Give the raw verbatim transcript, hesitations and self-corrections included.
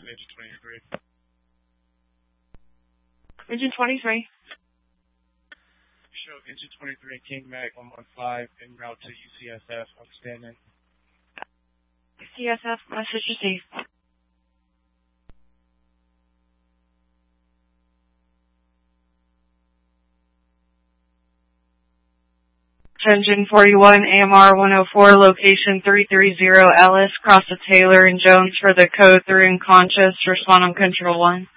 engine twenty-three. Engine twenty-three. Show engine twenty-three, King Mag one one five, en route to U C S F, outstanding. U C S F, message received. Engine forty-one, A M R one oh four, location three three zero Ellis, cross the Taylor and Jones for the code three unconscious, respond on control one.